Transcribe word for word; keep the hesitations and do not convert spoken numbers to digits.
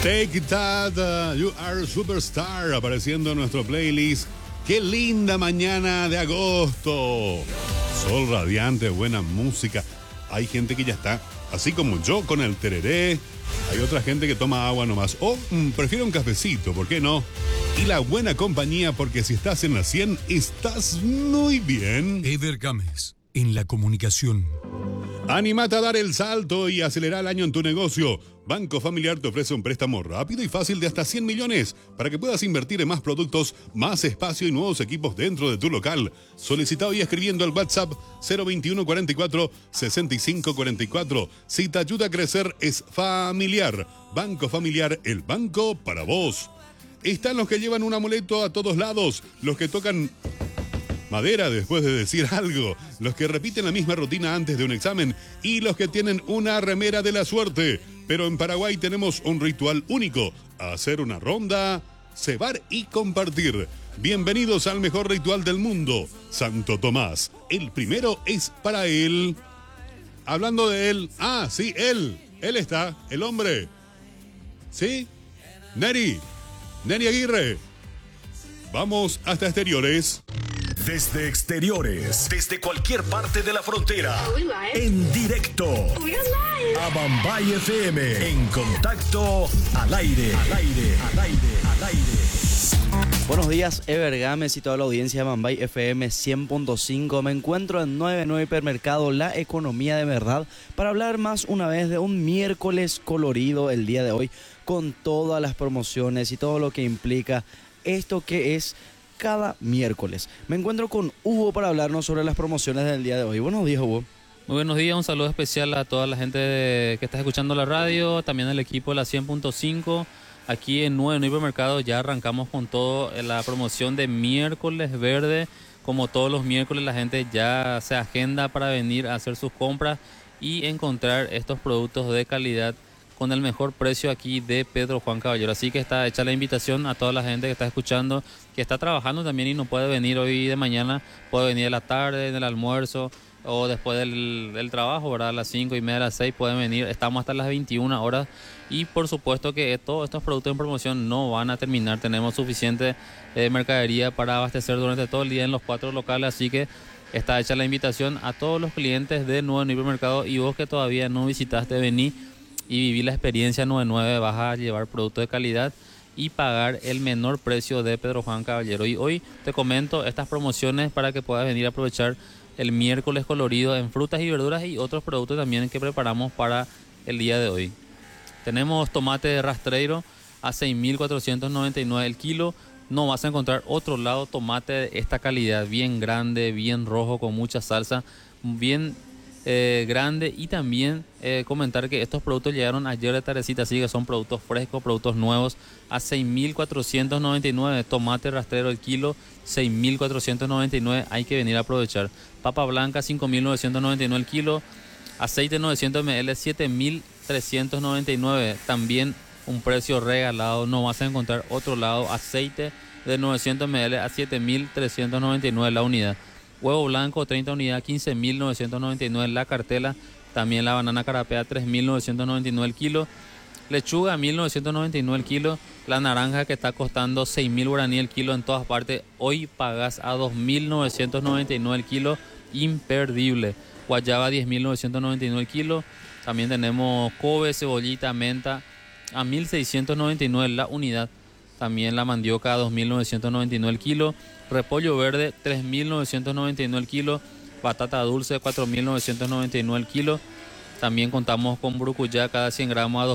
Take That, uh, You Are Superstar, apareciendo en nuestro playlist. ¡Qué linda mañana de agosto! Sol radiante, buena música. Hay gente que ya está, así como yo, con el tereré. Hay otra gente que toma agua nomás. O mm, prefiere un cafecito, ¿por qué no? Y la buena compañía, porque si estás en la cien, estás muy bien. Eder Gámez, en la comunicación. Anímate a dar el salto y acelerar el año en tu negocio. Banco Familiar te ofrece un préstamo rápido y fácil de hasta cien millones para que puedas invertir en más productos, más espacio y nuevos equipos dentro de tu local. Solicita hoy escribiendo al WhatsApp cero veintiuno cuarenta y cuatro sesenta y cinco cuarenta y cuatro. Si te ayuda a crecer es Familiar. Banco Familiar, el banco para vos. Están los que llevan un amuleto a todos lados, los que tocan madera después de decir algo, los que repiten la misma rutina antes de un examen y los que tienen una remera de la suerte. Pero en Paraguay tenemos un ritual único: hacer una ronda, cebar y compartir. Bienvenidos al mejor ritual del mundo, Santo Tomás. El primero es para él. Hablando de él, ah, sí, él, él está, el hombre. ¿Sí? Neri, Neri Aguirre. Vamos hasta exteriores. Desde exteriores, desde cualquier parte de la frontera, en directo, a Mambay F M, en contacto, al aire, al aire, al aire, al aire. Buenos días, Eder Gámez y toda la audiencia de Mambay F M cien punto cinco. Me encuentro en noventa y nueve Hipermercado, la economía de verdad, para hablar más una vez de un miércoles colorido el día de hoy, con todas las promociones y todo lo que implica esto que es cada miércoles. Me encuentro con Hugo para hablarnos sobre las promociones del día de hoy. Buenos días, Hugo. Muy buenos días, un saludo especial a toda la gente de, que está escuchando la radio, también al equipo de la cien punto cinco. Aquí en Nuevo Hipermercado ya arrancamos con todo la promoción de miércoles verde. Como todos los miércoles, la gente ya se agenda para venir a hacer sus compras y encontrar estos productos de calidad con el mejor precio aquí de Pedro Juan Caballero. Así que está hecha la invitación a toda la gente que está escuchando, que está trabajando también y no puede venir hoy de mañana, puede venir de la tarde, en el almuerzo o después del, del trabajo, ¿verdad? A las cinco y media, a las seis pueden venir. Estamos hasta las veintiuna horas y por supuesto que todos estos productos en promoción no van a terminar. Tenemos suficiente eh, mercadería para abastecer durante todo el día en los cuatro locales, así que está hecha la invitación a todos los clientes de Nuevo Hipermercado. Y vos que todavía no visitaste, vení y vivir la experiencia noventa y nueve, vas a llevar productos de calidad y pagar el menor precio de Pedro Juan Caballero. Y hoy te comento estas promociones para que puedas venir a aprovechar el miércoles colorido en frutas y verduras y otros productos también que preparamos para el día de hoy. Tenemos tomate de rastreiro a seis mil cuatrocientos noventa y nueve el kilo. No vas a encontrar otro lado tomate de esta calidad, bien grande, bien rojo, con mucha salsa, bien Eh, grande. Y también eh, comentar que estos productos llegaron ayer de tardecita, así que son productos frescos, productos nuevos a seis mil cuatrocientos noventa y nueve. Tomate rastrero el kilo, seis mil cuatrocientos noventa y nueve. Hay que venir a aprovechar. Papa blanca, cinco mil novecientos noventa y nueve el kilo. Aceite novecientos mililitros, siete mil trescientos noventa y nueve. También un precio regalado, no vas a encontrar otro lado. Aceite de novecientos mililitros a siete mil trescientos noventa y nueve la unidad. Huevo blanco, treinta unidades, quince mil novecientos noventa y nueve la cartela. También la banana carapea, tres mil novecientos noventa y nueve el kilo. Lechuga, mil novecientos noventa y nueve el kilo. La naranja, que está costando seis mil guaraní el kilo en todas partes, hoy pagas a dos mil novecientos noventa y nueve el kilo. Imperdible. Guayaba, diez mil novecientos noventa y nueve el kilo. También tenemos Kobe, cebollita, menta a mil seiscientos noventa y nueve la unidad. También la mandioca a dos mil novecientos noventa y nueve el kilo. Repollo verde, tres mil novecientos noventa y nueve el kilo. Batata dulce, cuatro mil novecientos noventa y nueve el kilo. También contamos con brucuyá cada cien gramos a